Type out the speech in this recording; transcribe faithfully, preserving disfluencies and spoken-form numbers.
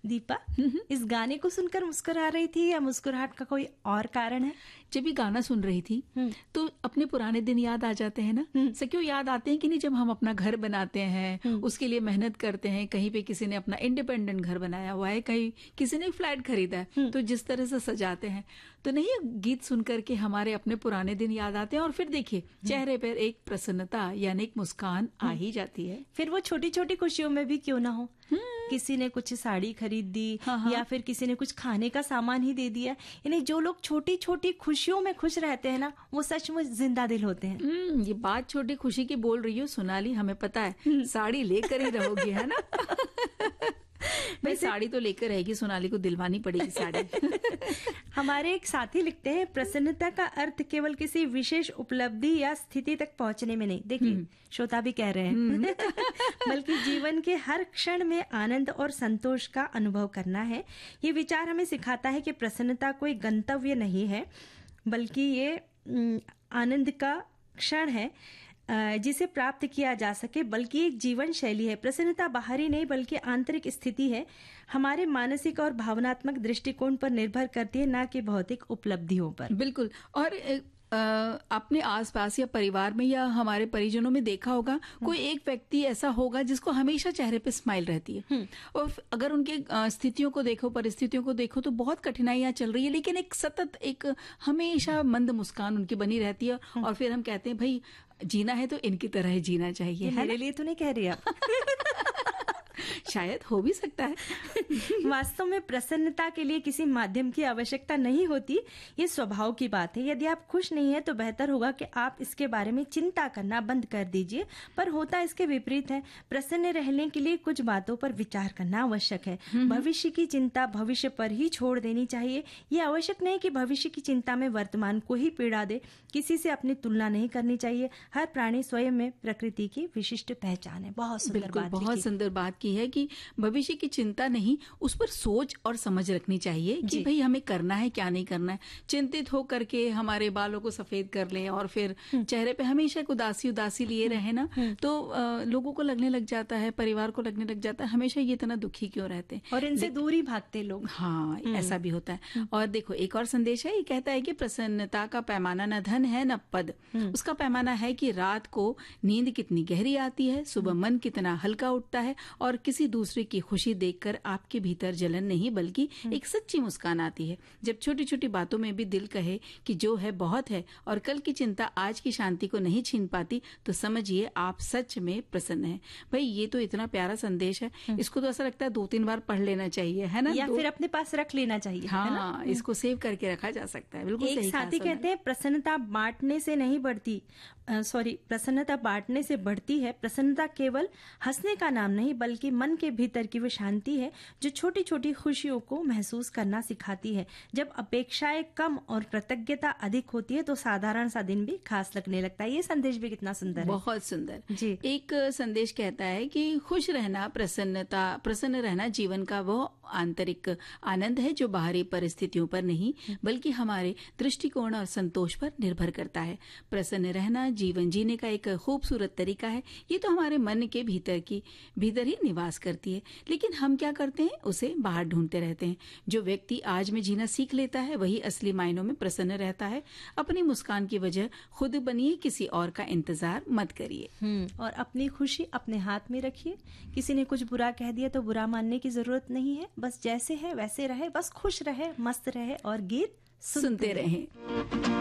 दीपा, इस गाने को सुनकर मुस्कुरा रही थी या मुस्कुराहट का कोई और कारण है? जब ये गाना सुन रही थी तो अपने पुराने दिन याद आ जाते हैं ना। सक्यों याद आते हैं कि नहीं, जब हम अपना घर बनाते हैं, उसके लिए मेहनत करते हैं, कहीं पे किसी ने अपना इंडिपेंडेंट घर बनाया हुआ है, कहीं किसी ने फ्लैट खरीदा है, तो जिस तरह से सजाते हैं, तो नहीं गीत सुन करके हमारे अपने पुराने दिन याद आते हैं और फिर देखिए चेहरे पर एक प्रसन्नता यानी एक मुस्कान आ ही जाती है। फिर वो छोटी छोटी खुशियों में भी क्यों ना हो, किसी ने कुछ साड़ी खरीद दी, हाँ हाँ। या फिर किसी ने कुछ खाने का सामान ही दे दिया, यानी जो लोग छोटी छोटी खुशियों में खुश रहते हैं ना, वो सचमुच जिंदा दिल होते हैं। ये बात छोटी खुशी की बोल रही हो सोनाली, हमें पता है साड़ी लेकर ही रहोगी, है ना। भाई साड़ी तो लेकर रहेगी, सोनाली को दिलवानी पड़ेगी साड़ी। हमारे एक साथी लिखते हैं, प्रसन्नता का अर्थ केवल किसी विशेष उपलब्धि या स्थिति तक पहुंचने में नहीं, देखिए श्रोता भी कह रहे हैं, बल्कि जीवन के हर क्षण में आनंद और संतोष का अनुभव करना है। ये विचार हमें सिखाता है कि प्रसन्नता कोई गंतव्य नहीं है, बल्कि ये आनंद का क्षण है जिसे प्राप्त किया जा सके, बल्कि एक जीवन शैली है। प्रसन्नता बाहरी नहीं बल्कि आंतरिक स्थिति है, हमारे मानसिक और भावनात्मक दृष्टिकोण पर निर्भर करती है, ना कि भौतिक उपलब्धियों पर। बिल्कुल। और अपने आसपास या परिवार में या हमारे परिजनों में देखा होगा, कोई एक व्यक्ति ऐसा होगा जिसको हमेशा चेहरे पे स्माइल रहती है, और अगर उनके स्थितियों को देखो, परिस्थितियों को देखो, तो बहुत कठिनाइयां चल रही है, लेकिन एक सतत एक हमेशा मंद मुस्कान उनकी बनी रहती है। और फिर हम कहते हैं भाई जीना है तो इनकी तरह ही जीना चाहिए। मेरे लिए तो नहीं कह रही आप। शायद हो भी सकता है। वास्तव में प्रसन्नता के लिए किसी माध्यम की आवश्यकता नहीं होती, ये स्वभाव की बात है। यदि आप खुश नहीं है तो बेहतर होगा कि आप इसके बारे में चिंता करना बंद कर दीजिए, पर होता इसके विपरीत है। प्रसन्न रहने के लिए कुछ बातों पर विचार करना आवश्यक है। भविष्य की चिंता भविष्य पर ही छोड़ देनी चाहिए। ये आवश्यक नहीं कि भविष्य की चिंता में वर्तमान को ही पीड़ा दे। किसी से अपनी तुलना नहीं करनी चाहिए। हर प्राणी स्वयं में प्रकृति की विशिष्ट पहचान है। बहुत सुंदर बात, बहुत सुंदर बात की है कि भविष्य की चिंता नहीं, उस पर सोच और समझ रखनी चाहिए कि भाई हमें करना है क्या नहीं करना है। चिंतित हो करके हमारे बालों को सफेद कर लें और फिर चेहरे पे हमेशा उदासी उदासी लिए रहे ना, तो आ, लोगों को लगने लग जाता है, परिवार को लगने लग जाता है हमेशा ये इतना दुखी क्यों रहते हैं, और इनसे दूर ही भागते लोग। हाँ, ऐसा भी होता है। और देखो एक और संदेश है, ये कहता है कि प्रसन्नता का पैमाना न धन है न पद, उसका पैमाना है कि रात को नींद कितनी गहरी आती है, सुबह मन कितना हल्का उठता है, और किसी दूसरे की खुशी देखकर आपके भीतर जलन नहीं बल्कि एक सच्ची मुस्कान आती है। जब छोटी छोटी बातों में भी दिल कहे कि जो है बहुत है और कल की चिंता आज की शांति को नहीं छीन पाती, तो समझिए आप सच में प्रसन्न हैं। भाई ये तो इतना प्यारा संदेश है, इसको तो ऐसा लगता है दो तीन बार पढ़ लेना चाहिए, है ना, या फिर अपने पास रख लेना चाहिए। हाँ, इसको सेव करके रखा जा सकता है। बिल्कुल एक साथी कहते हैं प्रसन्नता बांटने से नहीं बढ़ती, सॉरी प्रसन्नता बांटने से बढ़ती है। प्रसन्नता केवल हंसने का नाम नहीं बल्कि मन के भीतर की वो शांति है जो छोटी छोटी खुशियों को महसूस करना सिखाती है। जब अपेक्षाएं कम और कृतज्ञता अधिक होती है तो साधारण सा दिन भी खास लगने लगता है। ये संदेश भी कितना सुंदर है, बहुत सुंदर जी। एक संदेश कहता है कि खुश रहना, प्रसन्नता प्रसन्न रहना जीवन का वो आंतरिक आनंद है जो बाहरी परिस्थितियों पर नहीं बल्कि हमारे दृष्टिकोण और संतोष पर निर्भर करता है। प्रसन्न रहना जीवन जीने का एक खूबसूरत तरीका है। ये तो हमारे मन के भीतर की भीतर ही निवास करती है, लेकिन हम क्या करते हैं, उसे बाहर ढूंढते रहते हैं। जो व्यक्ति आज में जीना सीख लेता है वही असली मायनों में प्रसन्न रहता है। अपनी मुस्कान की वजह खुद बनिए, किसी और का इंतजार मत करिए। और अपनी खुशी अपने हाथ में रखिए। किसी ने कुछ बुरा कह दिया तो बुरा मानने की जरूरत नहीं है, बस जैसे है वैसे रहे, बस खुश रहे, मस्त रहे और गीत सुनते, सुनते रहें।